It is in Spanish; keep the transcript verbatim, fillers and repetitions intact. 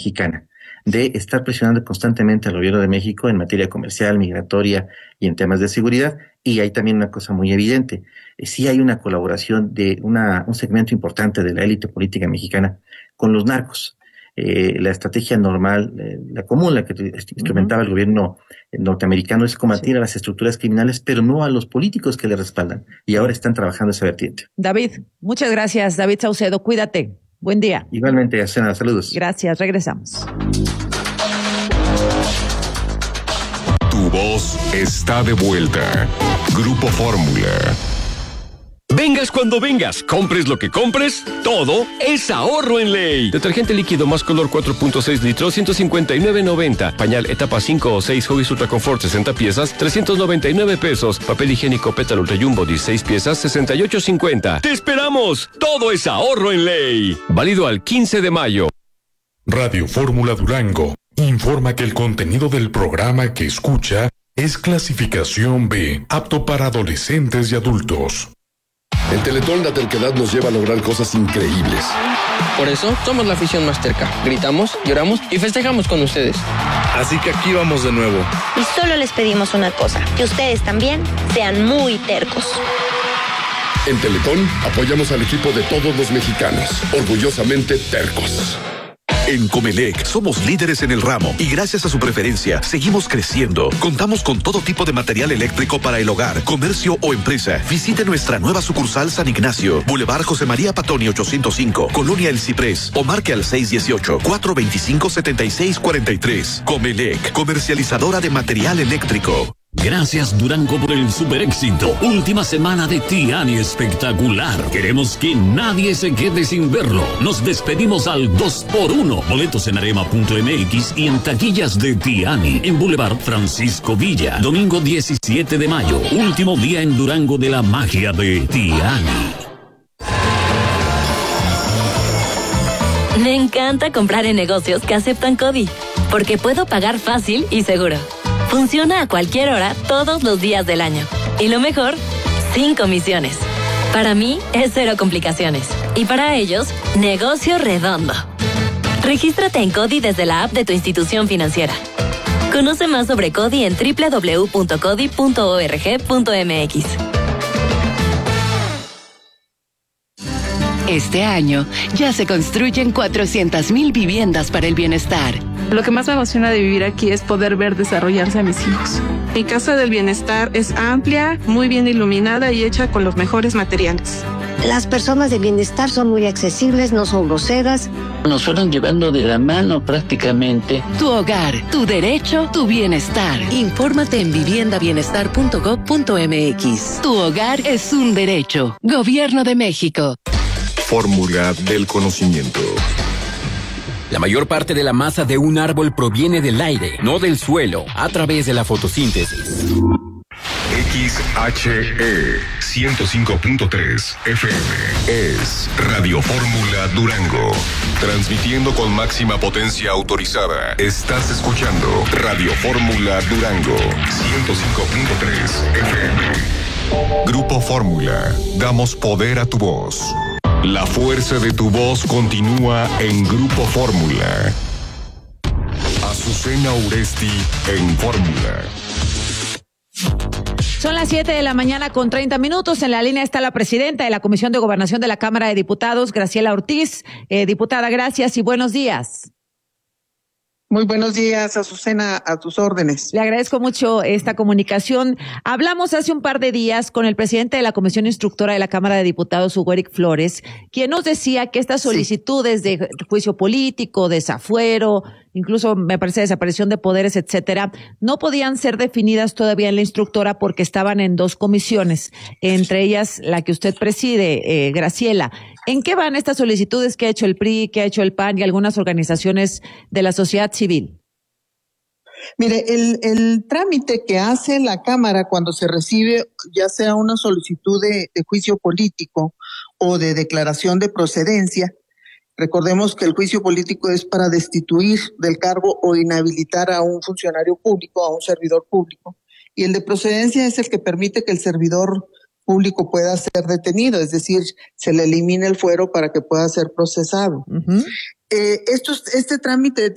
mexicana, de estar presionando constantemente al gobierno de México en materia comercial, migratoria y en temas de seguridad. Y hay también una cosa muy evidente, eh, sí hay una colaboración de una, un segmento importante de la élite política mexicana con los narcos. Eh, la estrategia normal, eh, la común, la que instrumentaba uh-huh. el gobierno norteamericano es combatir sí. a las estructuras criminales, pero no a los políticos que le respaldan. Y ahora están trabajando esa vertiente. David, muchas gracias. David Saucedo, cuídate. Buen día. Igualmente, Azucena, saludos. Gracias, regresamos. Tu voz está de vuelta. Grupo Fórmula. Vengas cuando vengas, compres lo que compres, todo es ahorro en Ley. Detergente líquido más color cuatro punto seis litros, ciento cincuenta y nueve noventa. Pañal etapa cinco o seis Huggies Ultra Confort sesenta piezas, trescientos noventa y nueve pesos. Papel higiénico Pétalo Ultra Jumbo dieciséis piezas, sesenta y ocho cincuenta. ¡Te esperamos! Todo es ahorro en Ley. Válido al quince de mayo. Radio Fórmula Durango informa que el contenido del programa que escucha es clasificación B, apto para adolescentes y adultos. En Teletón la terquedad nos lleva a lograr cosas increíbles. Por eso somos la afición más terca. Gritamos, lloramos y festejamos con ustedes. Así que aquí vamos de nuevo. Y solo les pedimos una cosa, que ustedes también sean muy tercos. En Teletón apoyamos al equipo de todos los mexicanos, orgullosamente tercos. En Comelec somos líderes en el ramo y gracias a su preferencia seguimos creciendo. Contamos con todo tipo de material eléctrico para el hogar, comercio o empresa. Visite nuestra nueva sucursal San Ignacio, Boulevard José María Patoni ochocientos cinco, Colonia El Ciprés, o marque al seis uno ocho, cuatro dos cinco, siete seis cuatro tres. Comelec, comercializadora de material eléctrico. Gracias Durango por el super éxito. Última semana de Tiani espectacular. Queremos que nadie se quede sin verlo. Nos despedimos al dos por uno. Boletos en arema punto m x y en taquillas de Tiani. En Boulevard Francisco Villa. Domingo diecisiete de mayo. Último día en Durango de la magia de Tiani. Me encanta comprar en negocios que aceptan CODI. Porque puedo pagar fácil y seguro. Funciona a cualquier hora, todos los días del año. Y lo mejor, sin comisiones. Para mí, es cero complicaciones. Y para ellos, negocio redondo. Regístrate en CODI desde la app de tu institución financiera. Conoce más sobre CODI en doble u doble u doble u punto codi punto org punto m x. Este año ya se construyen cuatrocientas mil viviendas para el bienestar. Lo que más me emociona de vivir aquí es poder ver desarrollarse a mis hijos. Mi casa del bienestar es amplia, muy bien iluminada y hecha con los mejores materiales. Las personas de bienestar son muy accesibles, no son groseras. Nos fueron llevando de la mano prácticamente. Tu hogar, tu derecho, tu bienestar. Infórmate en vivienda bienestar punto gob punto m x. Tu hogar es un derecho. Gobierno de México. Fórmula del conocimiento. La mayor parte de la masa de un árbol proviene del aire, no del suelo, a través de la fotosíntesis. X H E ciento cinco punto tres F M es Radio Fórmula Durango. Transmitiendo con máxima potencia autorizada. Estás escuchando Radio Fórmula Durango ciento cinco punto tres F M. Grupo Fórmula. Damos poder a tu voz. La fuerza de tu voz continúa en Grupo Fórmula. Azucena Uresti en Fórmula. Son las siete de la mañana con treinta minutos. En la línea está la presidenta de la Comisión de Gobernación de la Cámara de Diputados, Graciela Ortiz. Eh, diputada, gracias y buenos días. Muy buenos días, Azucena, a tus órdenes. Le agradezco mucho esta comunicación. Hablamos hace un par de días con el presidente de la Comisión Instructora de la Cámara de Diputados, Hugo Eric Flores, quien nos decía que estas solicitudes sí. de juicio político, desafuero, incluso me parece desaparición de poderes, etcétera, no podían ser definidas todavía en la instructora porque estaban en dos comisiones, entre ellas la que usted preside, eh, Graciela. ¿En qué van estas solicitudes que ha hecho el P R I, que ha hecho el P A N y algunas organizaciones de la sociedad civil? Mire, el, el trámite que hace la Cámara cuando se recibe ya sea una solicitud de, de juicio político o de declaración de procedencia, recordemos que el juicio político es para destituir del cargo o inhabilitar a un funcionario público, a un servidor público, y el de procedencia es el que permite que el servidor público pueda ser detenido, es decir, se le elimina el fuero para que pueda ser procesado. Uh-huh. Eh, esto, este trámite